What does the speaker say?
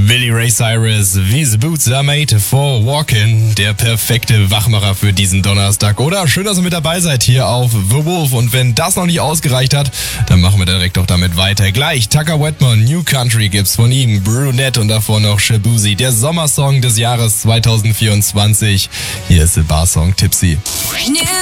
Billy Ray Cyrus, These Boots are made for walking. Der perfekte Wachmacher für diesen Donnerstag, oder? Schön, dass ihr mit dabei seid hier auf The Wolf. Und wenn das noch nicht ausgereicht hat, dann machen wir direkt doch damit weiter. Gleich Tucker Wetmon, New Country gibt's von ihm, Brunette und davor noch Shabuzi, der Sommersong des Jahres 2024. Hier ist der Barsong Tipsy.